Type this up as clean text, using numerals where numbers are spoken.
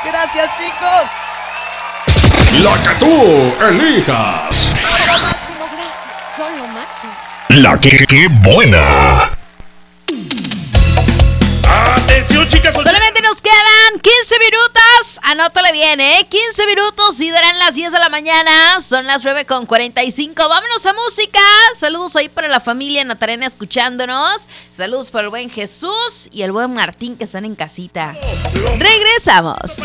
Gracias, chicos. La que tú elijas. Son lo máximo, gracias. Son lo máximo. La que buena. Atención, chicas. Solamente nos quedan 15 minutos. Anótale bien, 15 minutos y darán las 10 de la mañana. Son las 9:45. Vámonos a música. Saludos ahí para la familia Natarena escuchándonos. Saludos para el buen Jesús y el buen Martín que están en casita. Regresamos.